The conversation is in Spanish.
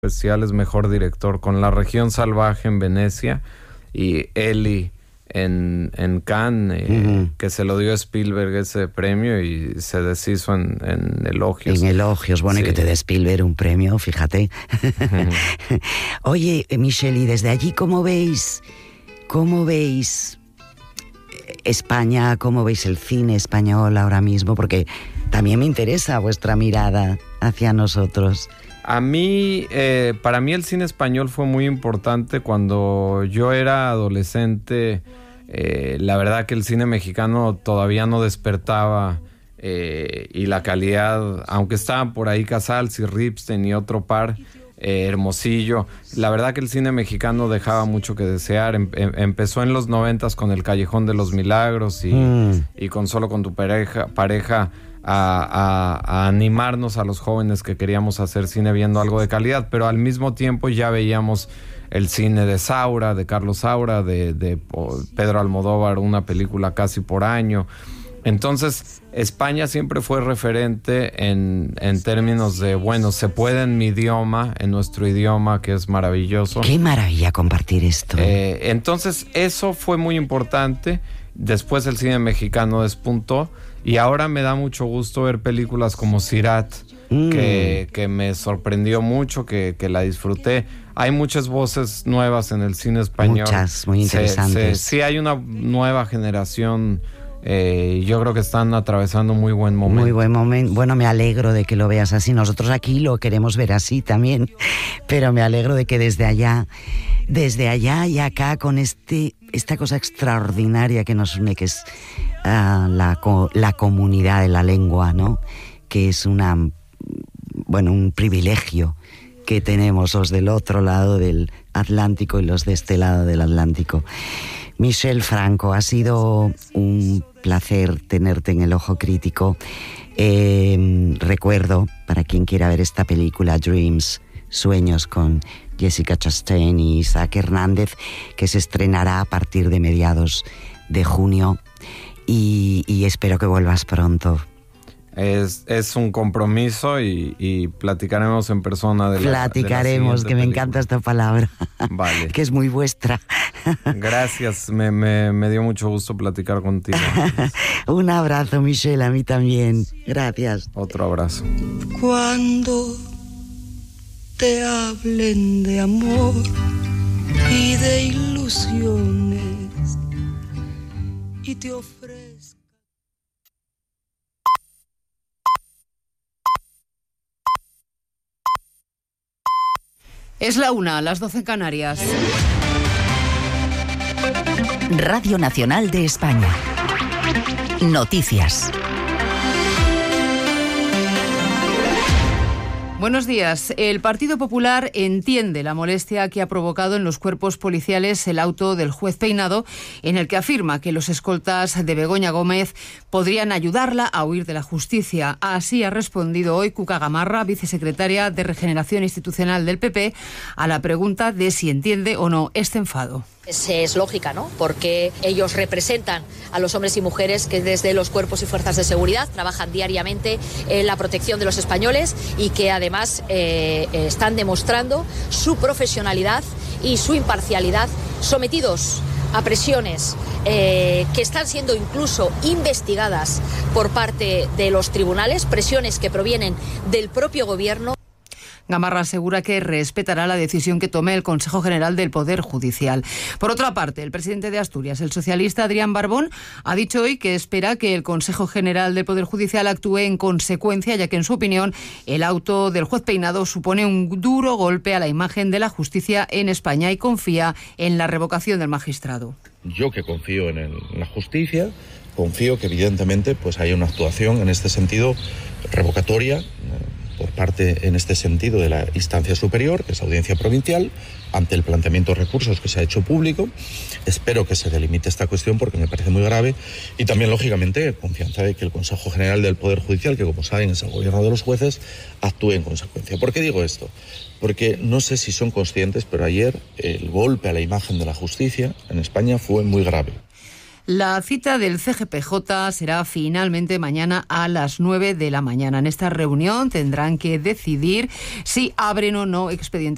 festivales Mejor Director, con La Región Salvaje en Venecia y Eli en Cannes, que se lo dio a Spielberg ese premio y se deshizo en elogios. En elogios, bueno, sí. Y que te dé Spielberg un premio, fíjate. Oye, Michel, y desde allí, ¿cómo veis España? ¿Cómo veis el cine español ahora mismo? Porque también me interesa vuestra mirada hacia nosotros. A mí, para mí el cine español fue muy importante cuando yo era adolescente. La verdad que el cine mexicano todavía no despertaba y la calidad, aunque estaban por ahí Casals y Ripstein y otro par, Hermosillo, la verdad que el cine mexicano dejaba mucho que desear. Empezó en los 90s con El Callejón de los Milagros y con Solo con tu pareja a animarnos a los jóvenes que queríamos hacer cine viendo algo de calidad, pero al mismo tiempo ya veíamos el cine de Saura, de Carlos Saura, de Pedro Almodóvar, una película casi por año. Entonces, España siempre fue referente en términos de, bueno, se puede en mi idioma, en nuestro idioma, que es maravilloso. ¡Qué maravilla compartir esto! Entonces, eso fue muy importante. Después el cine mexicano despuntó y ahora me da mucho gusto ver películas como Sirat, que me sorprendió mucho, que la disfruté. Hay muchas voces nuevas en el cine español. Muchas, muy interesantes. Sí, hay una nueva generación. Yo creo que están atravesando muy buen momento. Muy buen momento. Bueno, me alegro de que lo veas así. Nosotros aquí lo queremos ver así también, pero me alegro de que desde allá y acá, con esta cosa extraordinaria que nos une, que es la comunidad de la lengua, ¿no? Que es un privilegio que tenemos los del otro lado del Atlántico y los de este lado del Atlántico. Michel Franco, ha sido un placer tenerte en el Ojo Crítico. Recuerdo, para quien quiera ver esta película, Dreams, Sueños, con Jessica Chastain y Isaac Hernández, que se estrenará a partir de mediados de junio, y espero que vuelvas pronto. Es un compromiso y platicaremos en persona Platicaremos, que me encanta esta palabra. Vale. Que es muy vuestra. Gracias, me dio mucho gusto platicar contigo. Un abrazo, Michelle, a mí también. Gracias. Otro abrazo. Cuando te hablen de amor y de ilusiones y te ofrezcan. Es la 1, las 12 en Canarias. Radio Nacional de España. Noticias. Buenos días. El Partido Popular entiende la molestia que ha provocado en los cuerpos policiales el auto del juez Peinado, en el que afirma que los escoltas de Begoña Gómez podrían ayudarla a huir de la justicia. Así ha respondido hoy Cuca Gamarra, vicesecretaria de Regeneración Institucional del PP, a la pregunta de si entiende o no este enfado. Es lógica, ¿no? Porque ellos representan a los hombres y mujeres que desde los cuerpos y fuerzas de seguridad trabajan diariamente en la protección de los españoles y que además están demostrando su profesionalidad y su imparcialidad, sometidos a presiones que están siendo incluso investigadas por parte de los tribunales, presiones que provienen del propio gobierno. Gamarra asegura que respetará la decisión que tome el Consejo General del Poder Judicial. Por otra parte, el presidente de Asturias, el socialista Adrián Barbón, ha dicho hoy que espera que el Consejo General del Poder Judicial actúe en consecuencia, ya que, en su opinión, el auto del juez Peinado supone un duro golpe a la imagen de la justicia en España y confía en la revocación del magistrado. Yo, que confío en la justicia, confío que evidentemente pues haya una actuación en este sentido revocatoria por parte, en este sentido, de la instancia superior, que es Audiencia Provincial, ante el planteamiento de recursos que se ha hecho público. Espero que se delimite esta cuestión porque me parece muy grave, y también, lógicamente, confianza de que el Consejo General del Poder Judicial, que como saben es el gobierno de los jueces, actúe en consecuencia. ¿Por qué digo esto? Porque no sé si son conscientes, pero ayer el golpe a la imagen de la justicia en España fue muy grave. La cita del CGPJ será finalmente mañana a las 9 de la mañana. En esta reunión tendrán que decidir si abren o no expediente